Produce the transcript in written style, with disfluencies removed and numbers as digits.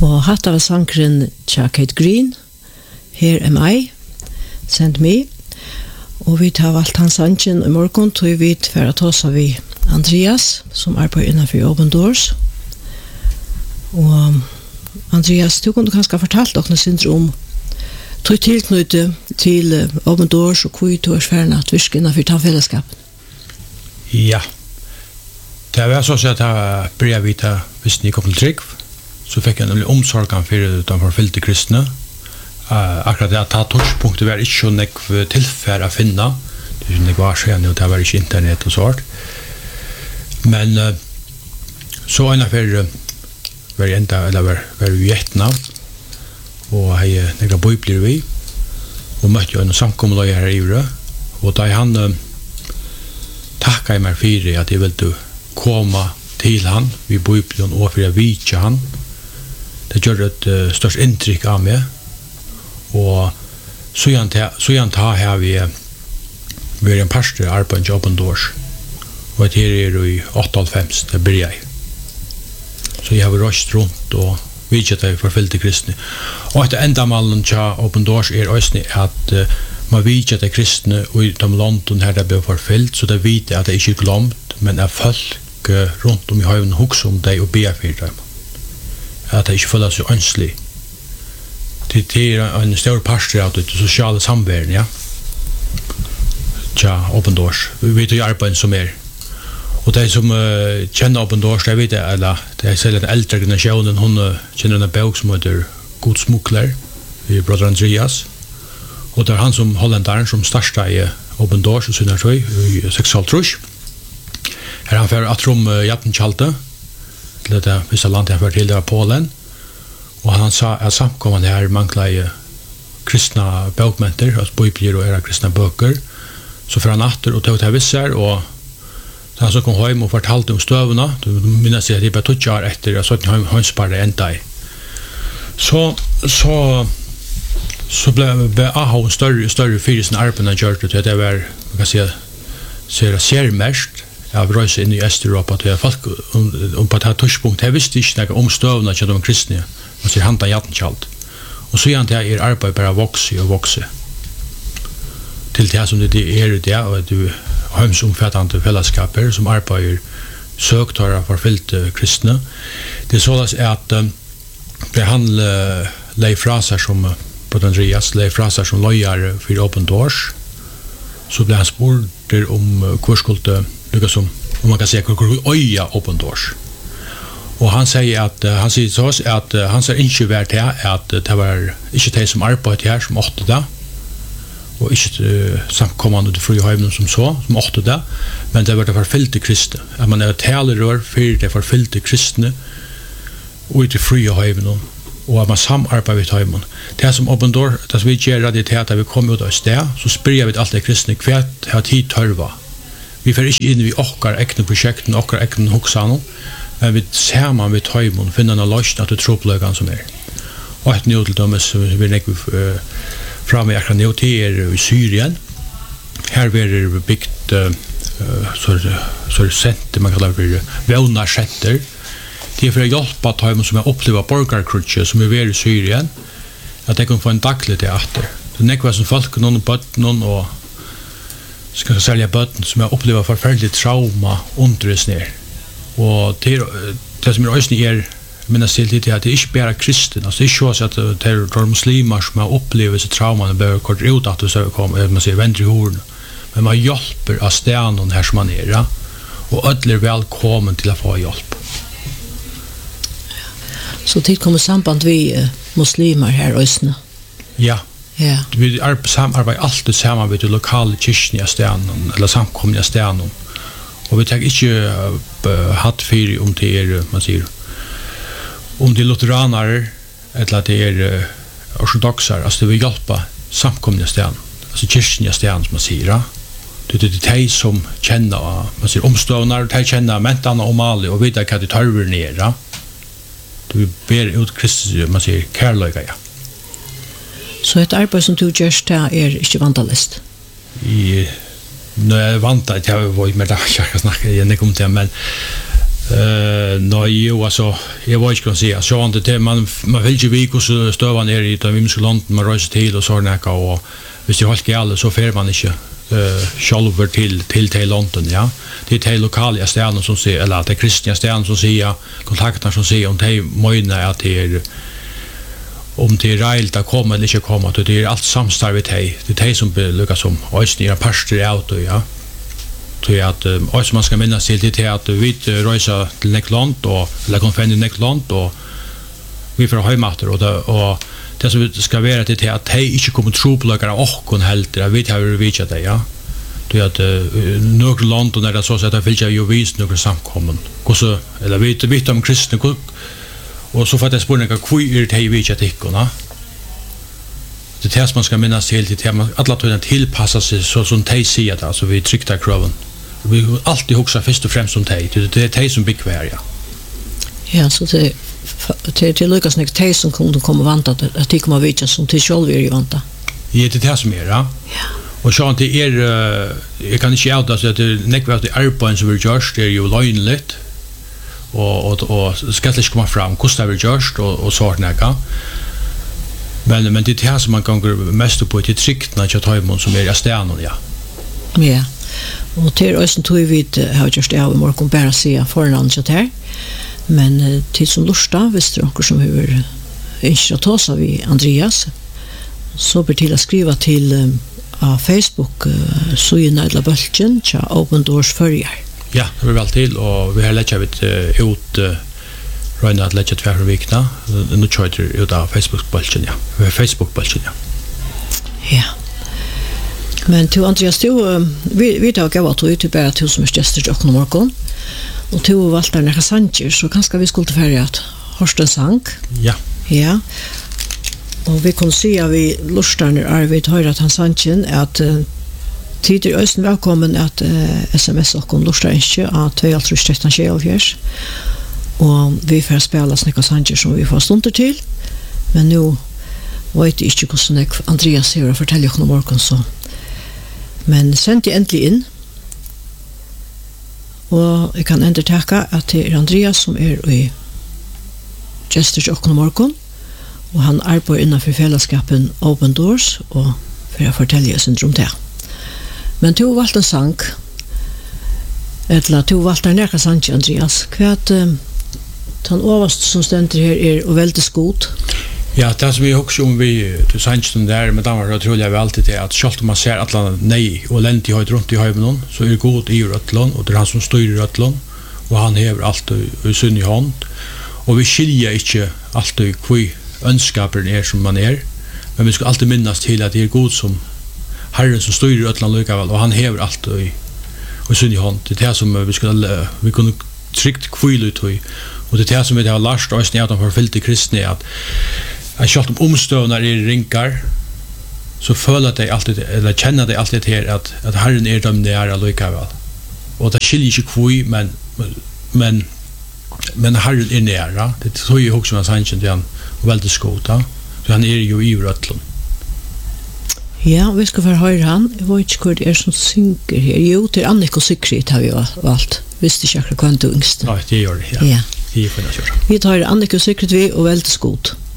Og hatt av sangren tja Kate Green, Here Am I, Send Me. Og vi tar valgt hans sangen I morgen, tog vi for å ta oss av Andreas, som arbeider innenfor Open Doors. Og Andreas, du kunne kanskje fortalt dere syndrom tog tilknytte til Open Doors og hvor du ferdig at virke innenfor tannfellesskapen. Ja. Det var så at jeg ble vite hvis ni kom til trygg, så fikk jeg nemlig omsorgen for de forfylte kristne. Akkurat det at ta touchpunktet var ikke så nekv tilfære å finne. Det er nekv var siden, og det var ikke internett og sånt. Men så innenfor var jeg enda, eller var i Vietnam, og jeg nekva bøyblir vi, og møtte jo en samkommeløy her I Ure, og da han takket meg for at jeg ville komme til han, vi bøyblir og for jeg vidtje han. Det gjør et størst inntrykk av meg, og så gjerne ta her vi en pastor arbeid i Open Doors, og at her I 98, det blir jeg. Så jeg har røst rundt og vidtje at jeg forfylte kristne. Og etter endamalen til Open Doors også at man vidtje at det kristne og I London her det ble forfylt, så det vidte at det ikke glemt, men at folk rundt om I høyven hukse om det og be for dem. At det ikke føler seg ønslig. Det en stor pastor av det sosiale samværen, ja. Tja, Open Doors. Vi vet jo arbeidet som Og de som kjenner Open Doors, de vet det, eller de selv den eldre generasjonen, hun kjenner en bok som heter God Smukler, I Brother Andreas. Og det han som hollendaren som startet I Open Doors og synner tøy, I 6,5. Her han fører atrom Jattentjalte, til det visse land han fører til det var Polen. Og han sa at samkommende her manglet I kristna bøkmenter, altså bøyblir og kristna bøker. Så for han atter og tog til visser, og da han så kom hjem og fortalte om støvene, du minnes jeg at jeg bare tog år etter, og så at han hønsparet enda I. Så ble AHA en større fyrir sin arbeid han gjør det, til at det var, man kan si, ser mest av røyse inn I Øst-Europa, til at folk på det touchpunkt, jeg visste ikke noe om støvene til de kristne, man sier handa Jattentjalt. Og så gjør det arbeid bare vokse og vokse. Til det som det I det, og du hømsomfattende fellesskaper som arbeider søktører forfylte kristne. Det således at han lei fra seg som Brother Andreas, lei fra seg som løyere for Open Doors, så ble han spurt om hvor skulle lykkes som, om man kan si, hvor øya Open Doors. Og han sier så at han ser ikke vært til at det var ikke de som arbeidet her som åtte det, og ikke samkommende til fri høymen som åtte det, men det var det forfylte kristne. At man talerør for det forfylte kristne og til fri høymen, og at man samarbeider med høymen. Det som Open Door, det som vi gjør det til at vi kommer ut av sted, så sprer vi alt det kristne hver har tid tørva. Vi får ikke inn I okkar ekne prosjekten, okkar ekne hoksane, men vi sammen med høymen finner en løsning til tropløkene som Og et nå til dømes, vi nekker framme akkurat nå til I Syrien. Her er bygd så senter, man kallar det vevnarsenter. Det for å hjelpe at de som opplever borgerkrutje som I Syrien, at de kan få en daglig teater. Det nekker som folk, noen bøtten og skal selge bøtten som opplever forferdelig trauma underes ned. Og det som også minnes til det at det ikke bare kristen, altså det ikke så at det er muslimer som har opplevd disse traumene bare kort ut at det kommer, man sier venter I horene, men man hjelper av stenen her som man og alle velkommen til å få hjelp. Så det kommer samband vi muslimer her også? Ja. Vi samarbeider alltid sammen med de lokale kyrkene av stenen, eller samkomne av stenen, og vi tenker ikke hatt fyr om det man sier, om det lutheranere eller at det ortodoxer, altså det vil hjelpe samkomne steden, altså kyrkene steden som man sier. Det er de som kjenner man sier, omstående, de kjenner mentene og Mali og vet hva de tørver ned. Du ber ut Kristus, man sier, kærløyga, ja. Så et arbeid som du gjør det ikke vandalist? Nå er vant at jeg var med det, jeg snakker igjen om det, men Nej, alltså jag var inte kan säga så inte man vill ju vika så stövan är i de himmelska land man reser till och så näka och hvis det helt gäller så fer man inte själver till London, ja. Det är till lokala ställen som säger eller det kristna ställen som säger kontakter som säger om det möjna att det är om det är rätt att komma eller inte komma, det är allt samstarv med dig. Det är som lyckas som östnira pastor out, ja. Så att också man ska minnas till det att vi reser till Neckland och lägger konfendi Neckland och vi får hemmater och det som ska vara det att de inte kommer tro på några och helt jag vet hur vi vet det, ja. Det att några land och när det så att det vill jag ju visa några samkommen. Så eller vet om kristna och så för att spårningar hur det vi vet det ikona. Det är man ska minnas till det att alla tiden tillpassa sig så som de säger det, alltså vi tryckta kraven. Vi alltid huxa först och främst som de. Det är som bekvär, ja. Ja, så det till lyckas nästa tej som kommer vanta att det kommer vita som till själv är ju vanta. Ja, det är som är, ja. Ja. Och så det är jag kan inte säga att det näckvärt det arbeten som vi görs det är ju lögnligt och skatteligt komma fram kostar vi görs och så näka. Men det är som man kan gå mest på det tryckt när jag tar emot som är stjärnan, ja. Ja. Och till oss tog vi har just det av morgon bara se förnamn så där. Men till som lusta visst det som hur inte att ta så vi Andreas så bör till att skriva till Facebook så i Nödla Bulten tja Open Doors förjar. Ja, det blir väl till och vi har lägga ut Röna att lägga 2 veckor nu kör det ut av Facebook-bulten, ja. Vi har Facebook-bulten, ja. Ja. Men till Andreas, vi tar gav att du bara till som är gäster och morgon. Och till valtar några sanger så kanske vi skulle färja att hörsta sang. Ja. Ja. Och vi kan se att vi lustar när vi hör att han sangen att tid är östen välkommen att sms och kom lustar inte att 213 självfjärs. Och vi får spela snäcka sanger som vi får stunder till. Men nu vet jag inte hur Andreas har att fortälja om morgon så. Men sent jag äntligen in. Og jeg kan undertaka at det er Andreas som er i Gesters og morgon, og han arbeider innenfor fellesskapen Open Doors, og for å fortelle oss om det. Men du valgte en sang, eller du valgte en nærke sang, Andreas. Hva er det den overste som stender her er og veldig god? Ja, det som vi också om vi till sanchen där med damer och tror jag väl alltid det att skall man ser alla nej och lent i höjd runt i höjden så är det god i Rötland och det är han som styr i Rötland och han häver allt i sin hand och vi skiljer inte alltid hur önskapen är som man är men vi ska alltid minnas till att det är god som Herren som styr i Rötland likaväl och han häver allt i sin hand det är det som vi kunde tryckt kvila ut och det är det som vi har lärt oss när de har fyllt i kristna att själv om omstövnar är rinkar så följer de alltid eller känner de alltid här att Herren är dem nära likaväl och det skiljer inte kvui men Herren är nära det tror jag också man säger till han och väldigt skota så han är ju i Rötland. Ja, vi ska få höra han. Jag vet inte hur det är som synker här. Jo, till Annika och Sigrid har vi valt. Visst inte jag kan du yngst. Ja, det gör det. Ja. Det är för att göra. Vi tar Annika och Sigrid vi och väldigt skot.